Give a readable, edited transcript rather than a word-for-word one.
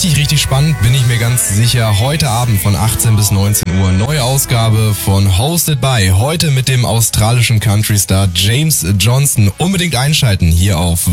richtig, richtig spannend, bin ich mir ganz sicher. Heute Abend von 18 bis 19 Uhr neue Ausgabe von Hosted by. Heute mit dem australischen Country-Star James Johnson. Unbedingt einschalten hier auf